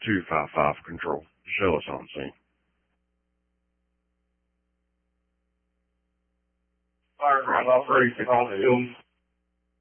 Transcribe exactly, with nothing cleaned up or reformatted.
two five five control. Show us on scene. Fire, I'm operating on the